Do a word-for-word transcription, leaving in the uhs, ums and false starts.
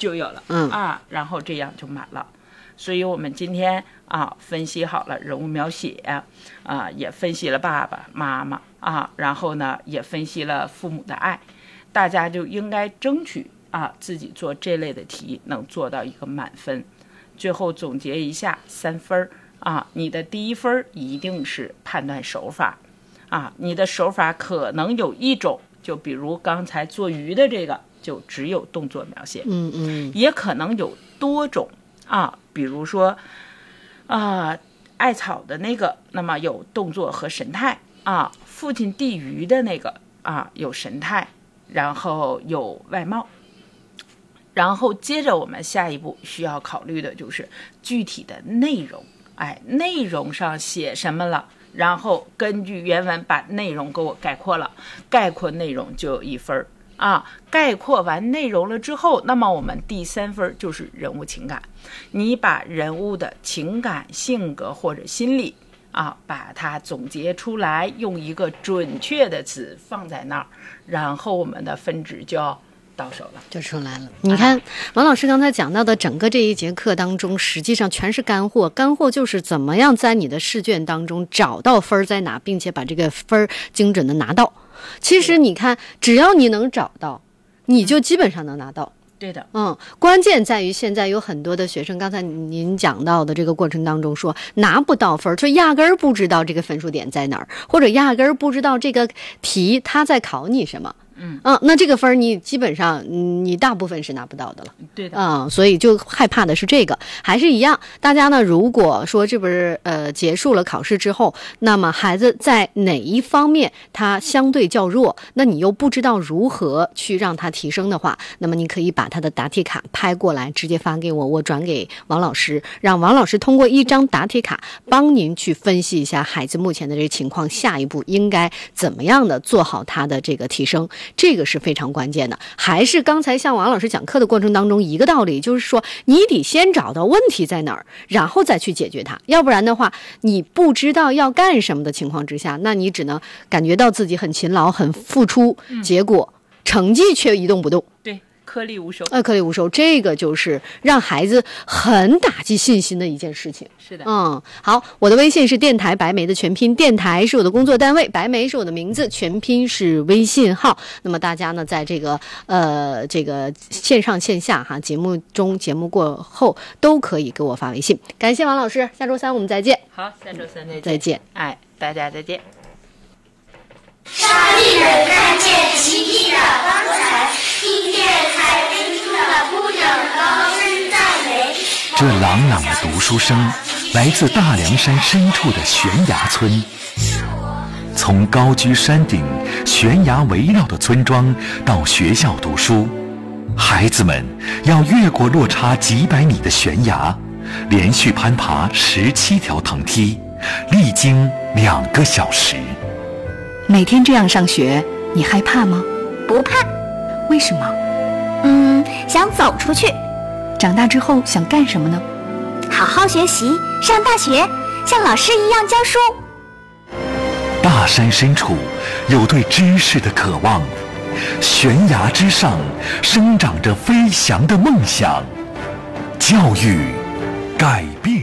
就有了， 嗯啊，然后这样就满了。所以我们今天啊分析好了人物描写，啊也分析了爸爸妈妈啊，然后呢也分析了父母的爱，大家就应该争取啊自己做这类的题能做到一个满分。最后总结一下三分啊，你的第一分一定是判断手法啊，你的手法可能有一种，就比如刚才做鱼的这个就只有动作描写， 嗯嗯， 也可能有多种啊，比如说啊艾草的那个，那么有动作和神态啊，父亲递鱼的那个啊有神态，然后有外貌。然后接着我们下一步需要考虑的就是具体的内容，哎，内容上写什么了，然后根据原文把内容给我概括了，概括内容就有一分啊。概括完内容了之后，那么我们第三分就是人物情感，你把人物的情感、性格或者心理啊，把它总结出来，用一个准确的词放在那儿，然后我们的分值就要到手了， 就出来了。你看王老师刚才讲到的整个这一节课当中，实际上全是干货，干货就是怎么样在你的试卷当中找到分在哪，并且把这个分精准的拿到。其实你看，只要你能找到，你就基本上能拿到。 对的， 嗯，关键在于现在有很多的学生，刚才您讲到的这个过程当中说拿不到分，就压根儿不知道这个分数点在哪儿，或者压根儿不知道这个题他在考你什么。 嗯啊，那这个分你基本上你大部分是拿不到的了。 对的， 啊、嗯，所以就害怕的是这个，还是一样。大家呢，如果说这不是呃结束了考试之后，那么孩子在哪一方面他相对较弱，那你又不知道如何去让他提升的话，那么你可以把他的答题卡拍过来，直接发给我，我转给王老师，让王老师通过一张答题卡帮您去分析一下孩子目前的这个情况，下一步应该怎么样的做好他的这个提升。这个是非常关键的，还是刚才像王老师讲课的过程当中一个道理，就是说你得先找到问题在哪儿，然后再去解决它，要不然的话你不知道要干什么的情况之下，那你只能感觉到自己很勤劳很付出， 嗯、 结果成绩却一动不动， 对，颗粒无收。 呃，颗粒无收，这个就是让孩子很打击信心的一件事情。 是的， 嗯，好，我的微信是电台白梅的全拼，电台是我的工作单位，白梅是我的名字，全拼是微信号。那么大家呢，在这个呃这个线上线下哈，节目中节目过后都可以给我发微信。感谢王老师，下周三我们再见。 好，下周三再见。 再见。 哎，大家再见。 上帝能看见奇迹的光彩，听见海边中的姑娘高声赞美。 这朗朗的读书声来自大凉山深处的悬崖村。从高居山顶、悬崖围绕的村庄到学校读书，孩子们要越过落差几百米的悬崖，连续攀爬十七条藤梯，历经两个小时。 每天这样上学，你害怕吗？ 不怕。 为什么？ 嗯，想走出去。 长大之后想干什么呢？ 好好学习，上大学，像老师一样教书。 大山深处有对知识的渴望，悬崖之上生长着飞翔的梦想。教育改变